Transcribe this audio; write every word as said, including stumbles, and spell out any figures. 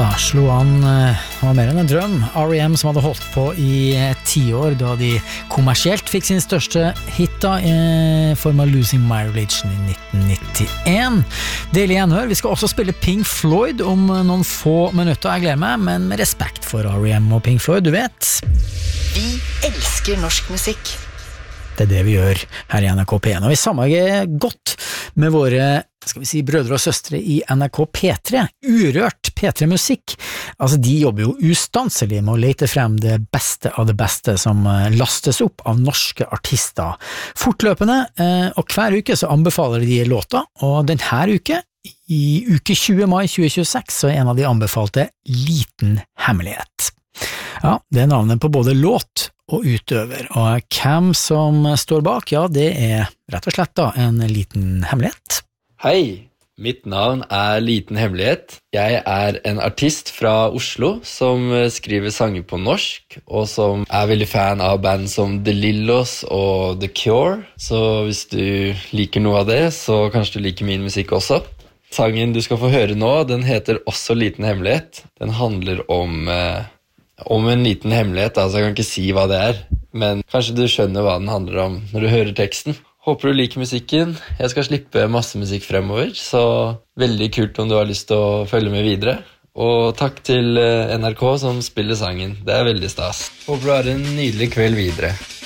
da, slo han uh, var mer enn en drøm. R E M som hadde holdt på i uh, ti år da de kommersielt fikk sin største hit da, i form av Losing My Religion i nitten nittien. Deilig gjenhør. Vi skal også spille Pink Floyd om uh, noen få minutter, jeg gleder meg, men med respekt for R E M og Pink Floyd, du vet. Vi elsker norsk musikk. Det er det vi gjør her i N R K P en, og vi samarbeider godt med våre, skal vi si, brødre og søstre i N R K P tre, Urørt P tre Musikk. Altså, de jobber jo ustanselig med å lete frem det beste av det beste som lastes opp av norske artister fortløpende, og hver uke så anbefaler de låta, og denne uke, i uke tjue mai tjue tjueseks, så er en av de anbefalte Liten Hemmelighet. Ja, det er navnet på både låt og utøver, og hvem som står bak, ja, det er rett og slett da en liten hemmelighet. Hei, mitt navn er Liten Hemmelighet. Jeg er en artist fra Oslo som skriver sanger på norsk, og som er veldig fan av band som The Lillos og The Cure. Så hvis du liker noe av det, så kanskje du liker min musikk også. Sangen du skal få høre nå, den heter også Liten Hemmelighet. Den handler om... Eh, Om en liten hemmelighet, altså jeg kan ikke si hva det er, men kanskje du skjønner hva den handler om når du hører teksten. Håper du liker musikken. Jeg skal slippe masse musikk fremover, så veldig kult om du har lyst til å følge med videre. Og takk til N R K som spiller sangen. Det er veldig stas. Håper du har en nydelig kveld videre.